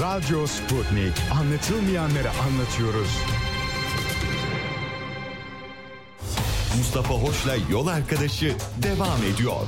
Radyo Sputnik. Anlatılmayanları anlatıyoruz. Mustafa Hoş'la Yol Arkadaşı devam ediyor.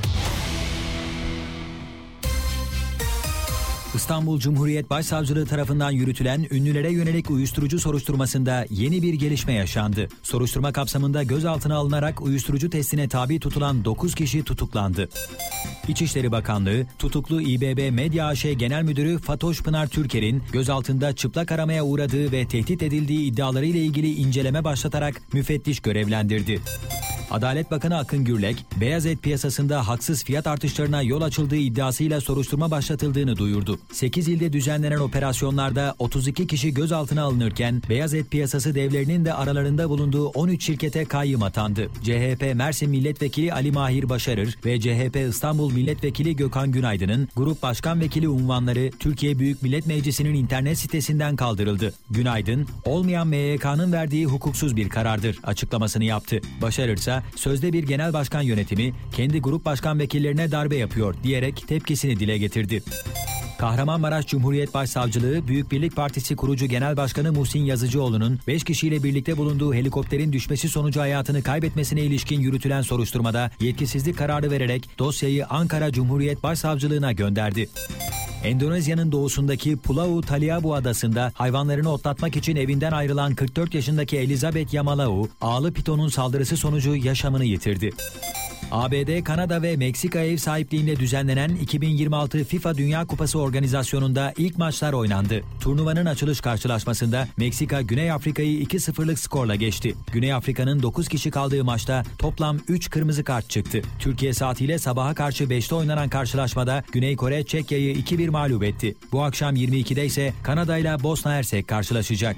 İstanbul Cumhuriyet Başsavcılığı tarafından yürütülen ünlülere yönelik uyuşturucu soruşturmasında yeni bir gelişme yaşandı. Soruşturma kapsamında gözaltına alınarak uyuşturucu testine tabi tutulan 9 kişi tutuklandı. İçişleri Bakanlığı, tutuklu İBB Medya AŞ Genel Müdürü Fatoş Pınar Türker'in gözaltında çıplak aramaya uğradığı ve tehdit edildiği iddialarıyla ilgili inceleme başlatarak müfettiş görevlendirdi. Adalet Bakanı Akın Gürlek, beyaz et piyasasında haksız fiyat artışlarına yol açıldığı iddiasıyla soruşturma başlatıldığını duyurdu. 8 ilde düzenlenen operasyonlarda 32 kişi gözaltına alınırken beyaz et piyasası devlerinin de aralarında bulunduğu 13 şirkete kayyım atandı. CHP Mersin Milletvekili Ali Mahir Başarır ve CHP İstanbul Milletvekili Gökhan Günaydın'ın Grup Başkan Vekili unvanları Türkiye Büyük Millet Meclisi'nin internet sitesinden kaldırıldı. Günaydın, olmayan MYK'nın verdiği hukuksuz bir karardır açıklamasını yaptı. Başarır ise sözde bir genel başkan yönetimi kendi grup başkan vekillerine darbe yapıyor diyerek tepkisini dile getirdi. Kahramanmaraş Cumhuriyet Başsavcılığı, Büyük Birlik Partisi kurucu Genel Başkanı Muhsin Yazıcıoğlu'nun 5 kişiyle birlikte bulunduğu helikopterin düşmesi sonucu hayatını kaybetmesine ilişkin yürütülen soruşturmada yetkisizlik kararı vererek dosyayı Ankara Cumhuriyet Başsavcılığına gönderdi. Endonezya'nın doğusundaki Pulau Taliabu adasında hayvanlarını otlatmak için evinden ayrılan 44 yaşındaki Elizabeth Yamalau, ağlı pitonun saldırısı sonucu yaşamını yitirdi. ABD, Kanada ve Meksika ev sahipliğinde düzenlenen 2026 FIFA Dünya Kupası organizasyonunda ilk maçlar oynandı. Turnuvanın açılış karşılaşmasında Meksika, Güney Afrika'yı 2-0'lık skorla geçti. Güney Afrika'nın 9 kişi kaldığı maçta toplam 3 kırmızı kart çıktı. Türkiye saatiyle sabaha karşı 5'te oynanan karşılaşmada Güney Kore, Çekya'yı 2-1 mağlup etti. Bu akşam 22'de ise Kanada ile Bosna Hersek karşılaşacak.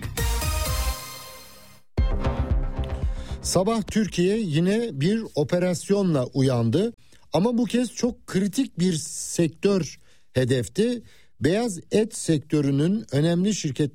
Sabah Türkiye yine bir operasyonla uyandı ama bu kez çok kritik bir sektör hedefti. Beyaz et sektörünün önemli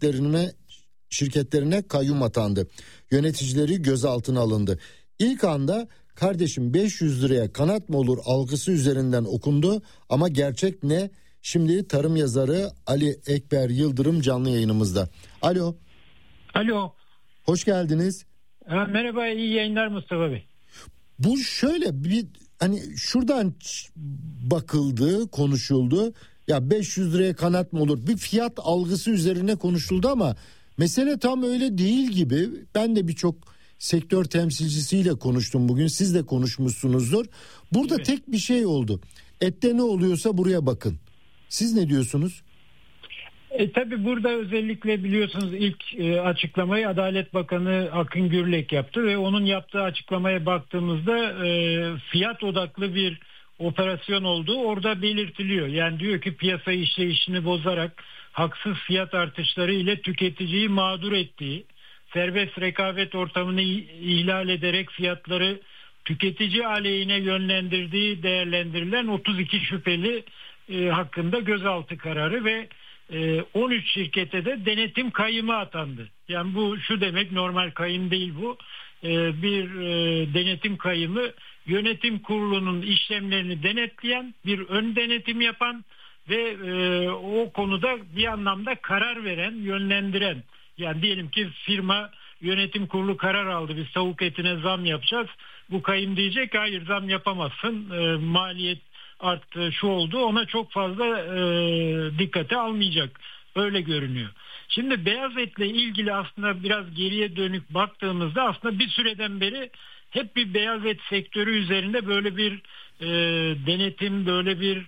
şirketlerine kayyum atandı. Yöneticileri gözaltına alındı. İlk anda kardeşim 500 liraya kanat mı olur algısı üzerinden okundu ama gerçek ne? Şimdi tarım yazarı Ali Ekber Yıldırım canlı yayınımızda. Alo. Alo. Hoş geldiniz. Merhaba, iyi yayınlar Mustafa Bey. Bu şöyle bir hani şuradan bakıldı, konuşuldu. Ya 500 liraya kanat mı olur? Bir fiyat algısı üzerine konuşuldu ama mesele tam öyle değil gibi. Ben de birçok sektör temsilcisiyle konuştum bugün. Siz de konuşmuşsunuzdur. Burada evet. Tek bir şey oldu. Ette ne oluyorsa buraya bakın. Siz ne diyorsunuz? Tabii burada özellikle biliyorsunuz ilk açıklamayı Adalet Bakanı Akın Gürlek yaptı ve onun yaptığı açıklamaya baktığımızda fiyat odaklı bir operasyon olduğu orada belirtiliyor. Yani diyor ki piyasa işleyişini bozarak haksız fiyat artışları ile tüketiciyi mağdur ettiği, serbest rekabet ortamını ihlal ederek fiyatları tüketici aleyhine yönlendirdiği değerlendirilen 32 şüpheli hakkında gözaltı kararı ve 13 şirkete de denetim kayyımı atandı. Yani bu şu demek, normal kayyım değil bu. Bir denetim kayyımı yönetim kurulunun işlemlerini denetleyen, bir ön denetim yapan ve o konuda bir anlamda karar veren, yönlendiren. Yani diyelim ki firma yönetim kurulu karar aldı, biz tavuk etine zam yapacağız. Bu kayyım diyecek hayır zam yapamazsın, maliyet arttı, şu oldu, ona çok fazla dikkate almayacak. Öyle görünüyor. Şimdi beyaz etle ilgili aslında biraz geriye dönük baktığımızda aslında bir süreden beri hep bir beyaz et sektörü üzerinde böyle bir denetim, böyle bir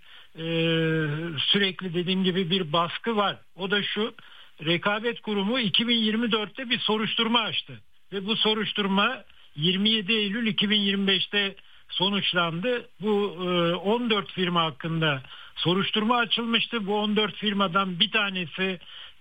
sürekli dediğim gibi bir baskı var. O da şu: Rekabet Kurumu 2024'te bir soruşturma açtı ve bu soruşturma 27 Eylül 2025'te sonuçlandı. Bu 14 firma hakkında soruşturma açılmıştı. Bu 14 firmadan bir tanesi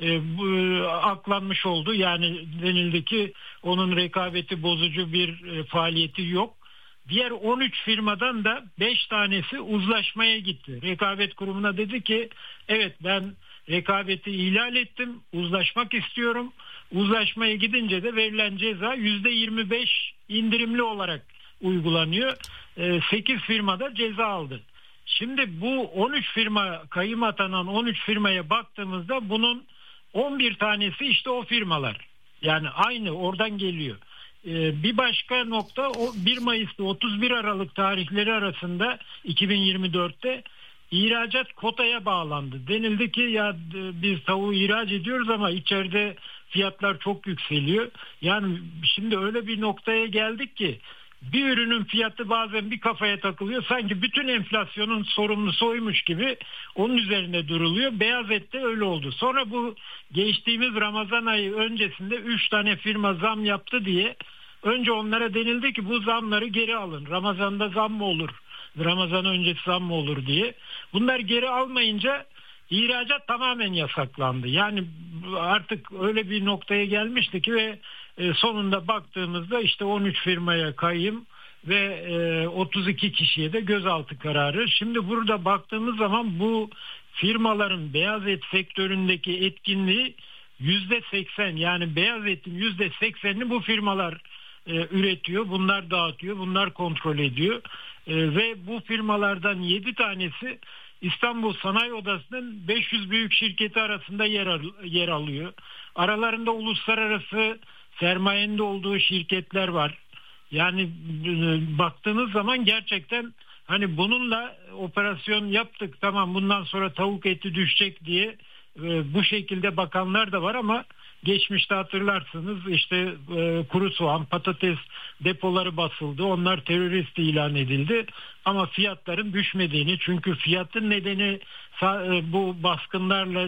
aklanmış oldu. Yani denildi ki onun rekabeti bozucu bir faaliyeti yok. Diğer 13 firmadan da 5 tanesi uzlaşmaya gitti. Rekabet Kurumu'na dedi ki evet ben rekabeti ihlal ettim, uzlaşmak istiyorum. Uzlaşmaya gidince de verilen ceza %25 indirimli olarak uygulanıyor. 8 firmada ceza aldı. Şimdi bu 13 firma, kayyım atanan 13 firmaya baktığımızda bunun 11 tanesi işte o firmalar. Yani aynı oradan geliyor. Bir başka nokta, o 1 Mayıs'ta 31 Aralık tarihleri arasında 2024'te ihracat kotaya bağlandı. Denildi ki ya biz tavuğu ihraç ediyoruz ama içeride fiyatlar çok yükseliyor. Yani şimdi öyle bir noktaya geldik ki bir ürünün fiyatı bazen bir kafaya takılıyor. Sanki bütün enflasyonun sorumlusu oymuş gibi onun üzerine duruluyor. Beyaz ette öyle oldu. Sonra bu geçtiğimiz Ramazan ayı öncesinde 3 tane firma zam yaptı diye önce onlara denildi ki bu zamları geri alın. Ramazan'da zam mı olur? Ramazan öncesi zam mı olur diye. Bunlar geri almayınca ihracat tamamen yasaklandı. Yani artık öyle bir noktaya gelmişti ki ve sonunda baktığımızda işte 13 firmaya kayyım ve 32 kişiye de gözaltı kararı. Şimdi burada baktığımız zaman bu firmaların beyaz et sektöründeki etkinliği %80, yani beyaz etin %80'ini bu firmalar üretiyor, bunlar dağıtıyor, bunlar kontrol ediyor ve bu firmalardan 7 tanesi İstanbul Sanayi Odası'nın 500 büyük şirketi arasında yer alıyor. Aralarında uluslararası sermayenin de olduğu şirketler var. Yani baktığınız zaman gerçekten hani bununla operasyon yaptık, tamam bundan sonra tavuk eti düşecek diye bu şekilde bakanlar da var ama geçmişte hatırlarsınız işte kuru soğan, patates depoları basıldı. Onlar terörist ilan edildi. Ama fiyatların düşmediğini, çünkü fiyatın nedeni bu baskınlarla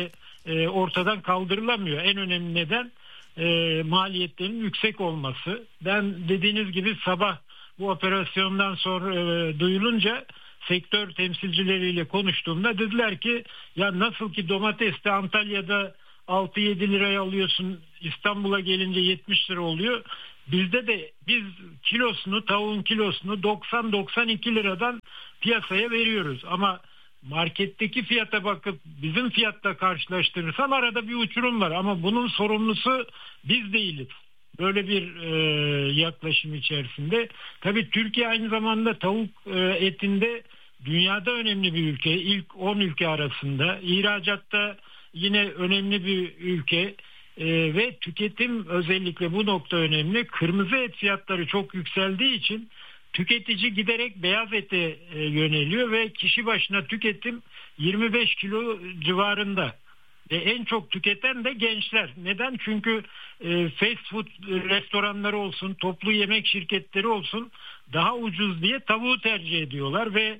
ortadan kaldırılamıyor. En önemli neden maliyetlerin yüksek olması. Ben dediğiniz gibi sabah bu operasyondan sonra duyulunca sektör temsilcileriyle konuştuğumda dediler ki ya nasıl ki domateste Antalya'da 6-7 liraya alıyorsun, İstanbul'a gelince 70 lira oluyor. Bizde de biz tavuğun kilosunu 90-92 liradan piyasaya veriyoruz. Ama marketteki fiyata bakıp bizim fiyatla karşılaştırırsam arada bir uçurum var. Ama bunun sorumlusu biz değiliz. Böyle bir yaklaşım içerisinde. Tabii Türkiye aynı zamanda tavuk etinde dünyada önemli bir ülke. İlk 10 ülke arasında. İhracatta yine önemli bir ülke. Ve tüketim, özellikle bu nokta önemli. Kırmızı et fiyatları çok yükseldiği için tüketici giderek beyaz ete yöneliyor ve kişi başına tüketim 25 kilo civarında. En çok tüketen de gençler. Neden? Çünkü fast food restoranları olsun, toplu yemek şirketleri olsun daha ucuz diye tavuğu tercih ediyorlar ve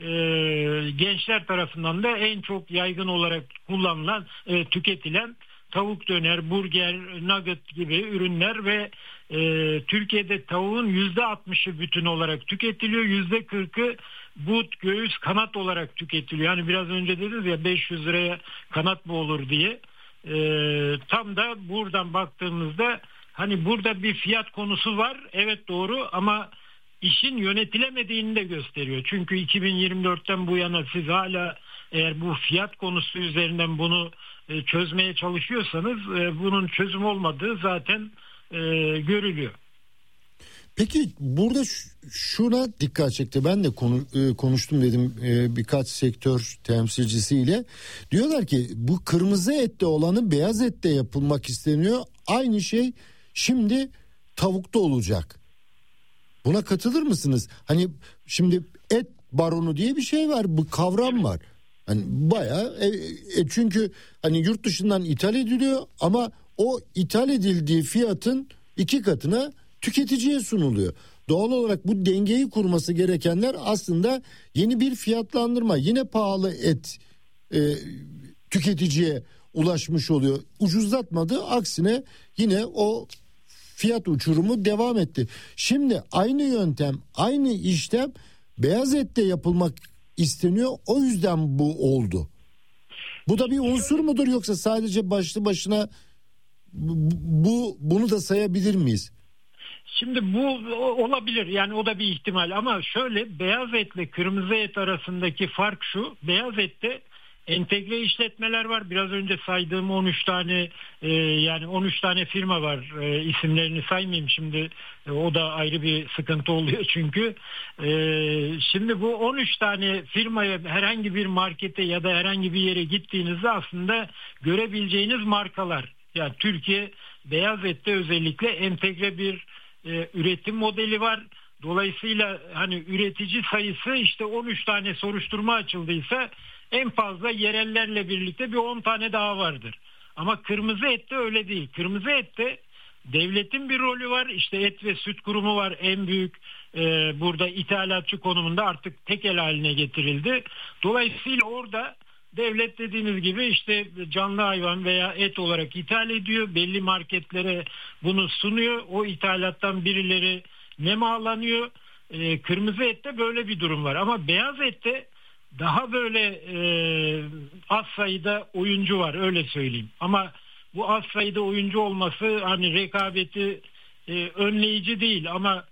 gençler tarafından da en çok yaygın olarak kullanılan, tüketilen tavuk döner, burger, nugget gibi ürünler ve Türkiye'de tavuğun %60'ı bütün olarak tüketiliyor. %40'ı but, göğüs, kanat olarak tüketiliyor. Yani biraz önce dediniz ya 500 liraya kanat mı olur diye. Tam da buradan baktığımızda hani burada bir fiyat konusu var. Evet doğru, ama işin yönetilemediğini de gösteriyor. Çünkü 2024'ten bu yana siz hala eğer bu fiyat konusu üzerinden bunu çözmeye çalışıyorsanız bunun çözüm olmadığı zaten görülüyor. Peki burada şuna dikkat çekti. Ben de konuştum dedim birkaç sektör temsilcisiyle. Diyorlar ki bu kırmızı ette olanı beyaz ette yapılmak isteniyor. Aynı şey şimdi tavukta olacak. Buna katılır mısınız? Hani şimdi et baronu diye bir şey var, bu kavram var. Hani bayağı çünkü hani yurt dışından ithal ediliyor ama o ithal edildiği fiyatın 2 katına tüketiciye sunuluyor. Doğal olarak bu dengeyi kurması gerekenler aslında yeni bir fiyatlandırma. Yine pahalı et tüketiciye ulaşmış oluyor. Ucuzlatmadı, aksine yine o fiyat uçurumu devam etti. Şimdi aynı yöntem, aynı işlem beyaz ette yapılmak isteniyor. O yüzden bu oldu. Bu da bir unsur mudur, yoksa sadece başlı başına bunu da sayabilir miyiz? Şimdi bu olabilir, yani o da bir ihtimal, ama şöyle, beyaz etle kırmızı et arasındaki fark şu: beyaz ette entegre işletmeler var. Biraz önce saydığım 13 tane yani 13 tane firma var. İsimlerini saymayayım şimdi. O da ayrı bir sıkıntı oluyor çünkü. Şimdi bu 13 tane firmaya herhangi bir markete ya da herhangi bir yere gittiğinizde aslında görebileceğiniz markalar. Yani Türkiye beyaz ette özellikle entegre bir üretim modeli var. Dolayısıyla hani üretici sayısı işte 13 tane soruşturma açıldıysa en fazla yerellerle birlikte bir 10 tane daha vardır. Ama kırmızı ette öyle değil. Kırmızı ette devletin bir rolü var. İşte Et ve Süt Kurumu var, en büyük burada ithalatçı konumunda, artık tekel haline getirildi. Dolayısıyla orada devlet dediğiniz gibi işte canlı hayvan veya et olarak ithal ediyor. Belli marketlere bunu sunuyor. O ithalattan birileri nemalanıyor. Kırmızı ette böyle bir durum var. Ama beyaz ette daha böyle az sayıda oyuncu var, öyle söyleyeyim. Ama bu az sayıda oyuncu olması hani rekabeti önleyici değil, ama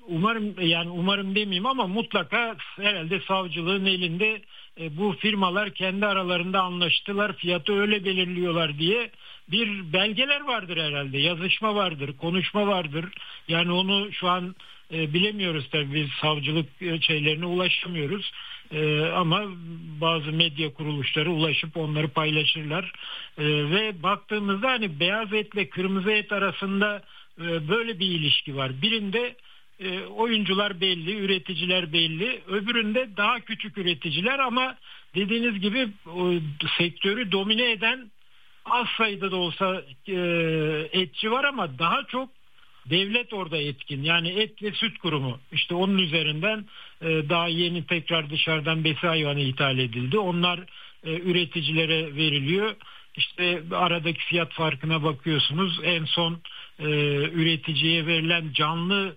umarım demeyeyim ama mutlaka herhalde savcılığın elinde bu firmalar kendi aralarında anlaştılar, fiyatı öyle belirliyorlar diye bir belgeler vardır herhalde, yazışma vardır, konuşma vardır. Yani onu şu an bilemiyoruz tabii, biz savcılık şeylerine ulaşamıyoruz. Ama bazı medya kuruluşları ulaşıp onları paylaşırlar. Ve baktığımızda hani beyaz etle kırmızı et arasında böyle bir ilişki var. Birinde oyuncular belli, üreticiler belli. Öbüründe daha küçük üreticiler, ama dediğiniz gibi sektörü domine eden az sayıda da olsa etçi var, ama daha çok devlet orada etkin. Yani Et ve Süt Kurumu, işte onun üzerinden daha yeni tekrar dışarıdan besi hayvanı ithal edildi. Onlar üreticilere veriliyor. İşte aradaki fiyat farkına bakıyorsunuz. En son üreticiye verilen canlı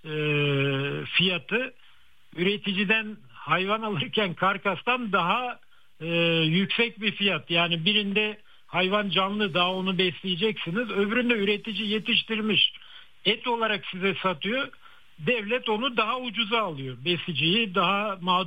fiyatı üreticiden hayvan alırken karkastan daha yüksek bir fiyat. Yani birinde hayvan canlı, daha onu besleyeceksiniz. Öbüründe üretici yetiştirmiş, et olarak size satıyor. Devlet onu daha ucuza alıyor. Besiciyi daha mağdur